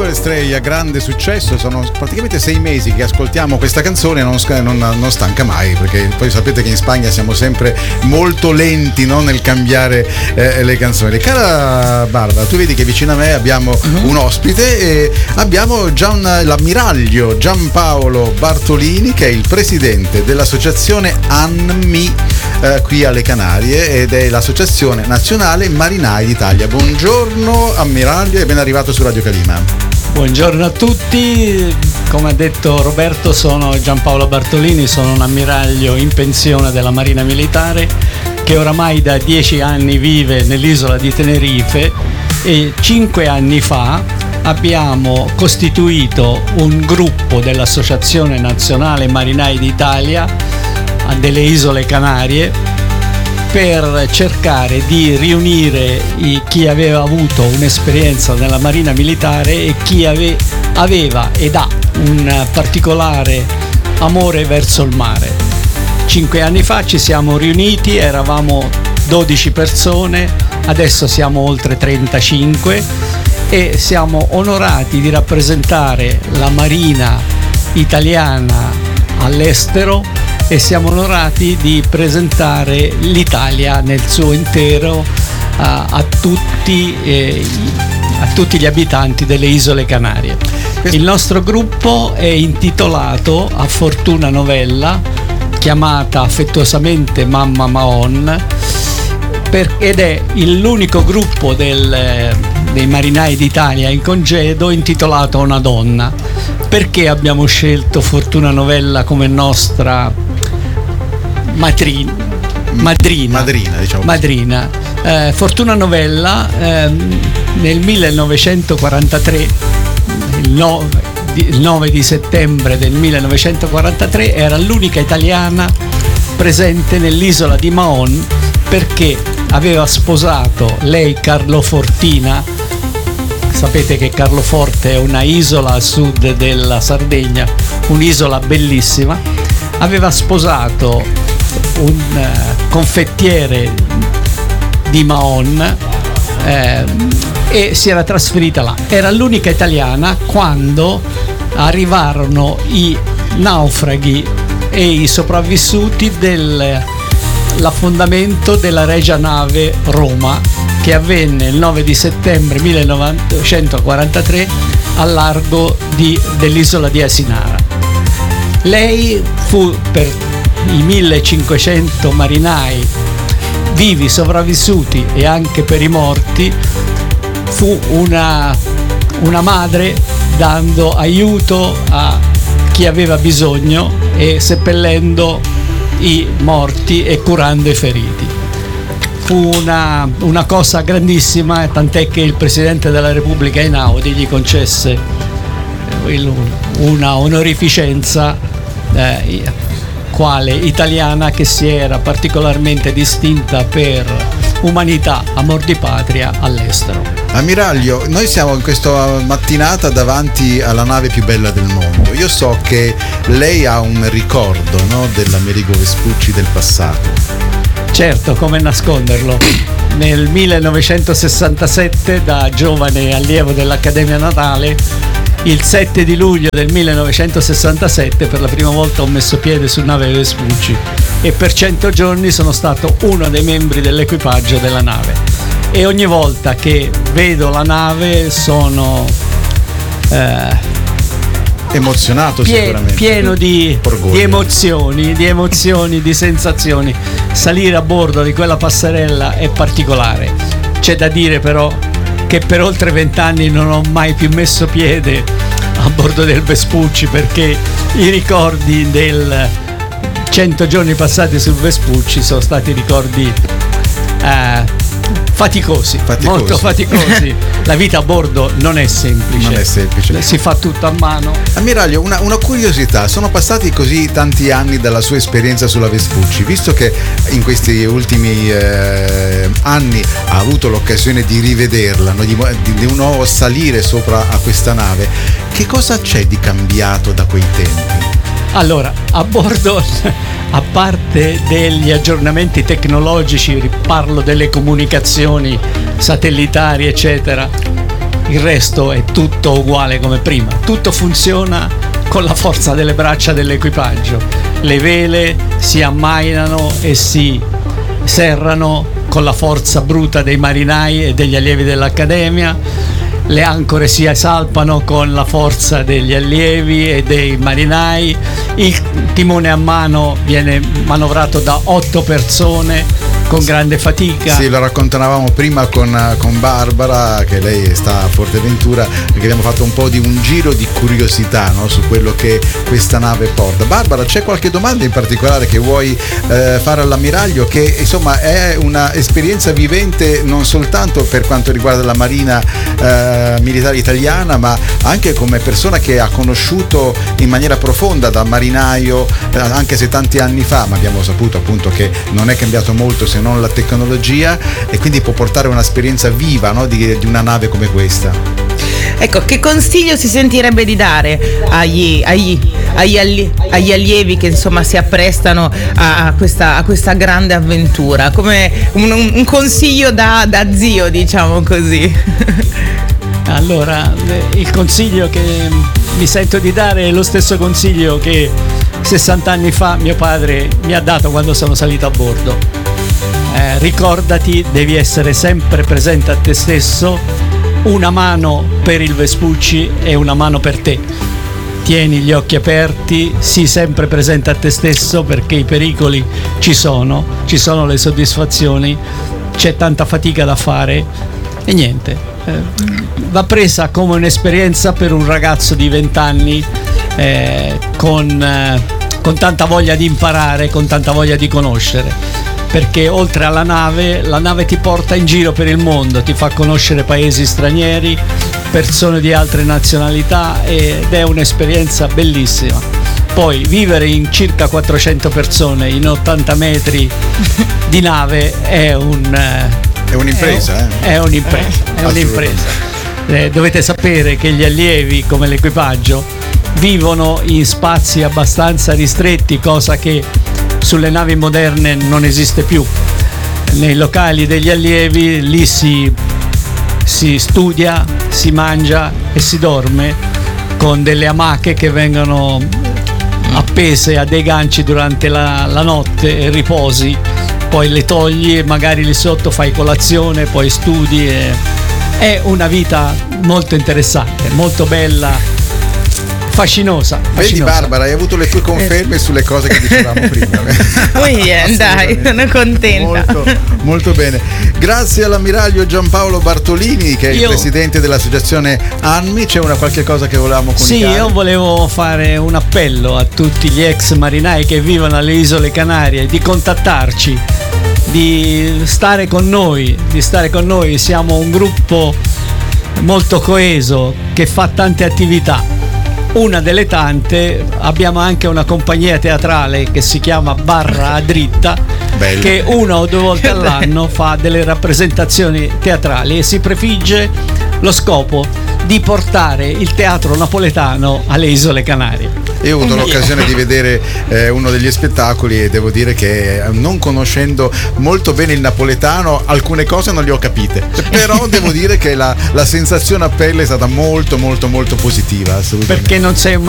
Silver Stray, grande successo, sono praticamente 6 mesi che ascoltiamo questa canzone e non stanca mai, perché poi sapete che in Spagna siamo sempre molto lenti, no, nel cambiare le canzoni. Cara Barbara, tu vedi che vicino a me abbiamo un ospite e abbiamo l'ammiraglio Giampaolo Bartolini, che è il presidente dell'associazione ANMI qui alle Canarie, ed è l'associazione nazionale Marinai d'Italia. Buongiorno ammiraglio e ben arrivato su Radio Calima. Buongiorno a tutti, come ha detto Roberto, sono Giampaolo Bartolini, sono un ammiraglio in pensione della Marina Militare che oramai da 10 anni vive nell'isola di Tenerife, e 5 anni fa abbiamo costituito un gruppo dell'Associazione Nazionale Marinai d'Italia delle Isole Canarie per cercare di riunire chi aveva avuto un'esperienza nella Marina Militare e chi aveva ed ha un particolare amore verso il mare. 5 anni fa ci siamo riuniti, eravamo 12 persone, adesso siamo oltre 35 e siamo onorati di rappresentare la Marina italiana all'estero e siamo onorati di presentare l'Italia nel suo intero a tutti gli abitanti delle Isole Canarie. Il nostro gruppo è intitolato a Fortuna Novella, chiamata affettuosamente Mamma Maon, ed è l'unico gruppo dei Marinai d'Italia in congedo intitolato a una donna. Perché abbiamo scelto Fortuna Novella come nostra madrina, diciamo. Madrina. Fortuna Novella nel 1943, il 9 di settembre del 1943, era l'unica italiana presente nell'isola di Maon, perché aveva sposato lei Carlofortina. Sapete che Carloforte è una isola a sud della Sardegna, un'isola bellissima. Aveva sposato un confettiere di Maon e si era trasferita là. Era l'unica italiana quando arrivarono i naufraghi e i sopravvissuti dell'affondamento della Regia Nave Roma, che avvenne il 9 di settembre 1943 al largo dell'isola di Asinara. Lei fu, per i 1500 marinai vivi sopravvissuti e anche per i morti, fu una madre, dando aiuto a chi aveva bisogno e seppellendo i morti e curando i feriti. Fu una cosa grandissima, tant'è che il Presidente della Repubblica Einaudi gli concesse una onorificenza quale italiana che si era particolarmente distinta per umanità, amor di patria all'estero. Ammiraglio, noi siamo in questa mattinata davanti alla nave più bella del mondo. Io so che lei ha un ricordo, no, dell'Amerigo Vespucci del passato. Certo, come nasconderlo? Nel 1967, da giovane allievo dell'Accademia Navale, il 7 di luglio del 1967 per la prima volta ho messo piede su nave Vespucci e per 100 giorni sono stato uno dei membri dell'equipaggio della nave, e ogni volta che vedo la nave sono emozionato, sicuramente pieno di emozioni, di sensazioni. Salire a bordo di quella passerella è particolare. C'è da dire però che per oltre 20 anni non ho mai più messo piede a bordo del Vespucci, perché i ricordi del 100 giorni passati sul Vespucci sono stati ricordi faticosi, molto faticosi. La vita a bordo non è semplice, si fa tutto a mano. Ammiraglio, una curiosità: sono passati così tanti anni dalla sua esperienza sulla Vespucci, visto che in questi ultimi anni ha avuto l'occasione di rivederla, no? di un nuovo salire sopra a questa nave, che cosa c'è di cambiato da quei tempi? Allora, a bordo, a parte degli aggiornamenti tecnologici, parlo delle comunicazioni satellitari eccetera, il resto è tutto uguale come prima. Tutto funziona con la forza delle braccia dell'equipaggio. Le vele si ammainano e si serrano con la forza bruta dei marinai e degli allievi dell'Accademia. Le ancore si salpano con la forza degli allievi e dei marinai. Il timone a mano viene manovrato da 8 persone con grande fatica. Sì, lo raccontavamo prima con Barbara, che lei sta a Forteventura, perché abbiamo fatto un po' di un giro di curiosità, no, su quello che questa nave porta. Barbara, c'è qualche domanda in particolare che vuoi fare all'ammiraglio, che insomma è una esperienza vivente non soltanto per quanto riguarda la Marina militare italiana, ma anche come persona che ha conosciuto in maniera profonda da marinaio, anche se tanti anni fa, ma abbiamo saputo appunto che non è cambiato molto se non la tecnologia, e quindi può portare un'esperienza viva, no, di una nave come questa. Ecco, che consiglio si sentirebbe di dare agli allievi che insomma si apprestano a questa grande avventura, come un consiglio da zio, diciamo così? Allora, il consiglio che mi sento di dare è lo stesso consiglio che 60 anni fa mio padre mi ha dato quando sono salito a bordo. Ricordati, devi essere sempre presente a te stesso, una mano per il Vespucci e una mano per te. Tieni gli occhi aperti, sii sempre presente a te stesso, perché i pericoli ci sono le soddisfazioni, c'è tanta fatica da fare e niente. Va presa come un'esperienza per un ragazzo di 20 anni con tanta voglia di imparare, con tanta voglia di conoscere. Perché oltre alla nave, la nave ti porta in giro per il mondo, ti fa conoscere paesi stranieri, persone di altre nazionalità, ed è un'esperienza bellissima. Poi vivere in circa 400 persone in 80 metri di nave è un'impresa. È un'impresa. Dovete sapere che gli allievi, come l'equipaggio, vivono in spazi abbastanza ristretti, cosa che sulle navi moderne non esiste più. Nei locali degli allievi lì si studia, si mangia e si dorme con delle amache che vengono appese a dei ganci durante la notte e riposi, poi le togli e magari lì sotto fai colazione, poi studi. È una vita molto interessante, molto bella, fascinosa. Vedi Barbara, hai avuto le tue conferme sulle cose che dicevamo prima. Dai, sono contenta. Molto bene. Grazie all'ammiraglio Giampaolo Bartolini, che è il presidente dell'associazione ANMI. C'è qualche cosa che volevamo comunicare? Sì, io volevo fare un appello a tutti gli ex marinai che vivono alle Isole Canarie di contattarci, di stare con noi. Siamo un gruppo molto coeso che fa tante attività. Una delle tante, abbiamo anche una compagnia teatrale che si chiama Barra a Dritta. Bello. Che 1 o 2 volte all'anno fa delle rappresentazioni teatrali e si prefigge lo scopo di portare il teatro napoletano alle Isole Canarie. Io ho avuto l'occasione di vedere uno degli spettacoli e devo dire che, non conoscendo molto bene il napoletano, alcune cose non le ho capite, però devo dire che la sensazione a pelle è stata molto molto molto positiva, assolutamente. Perché non sei un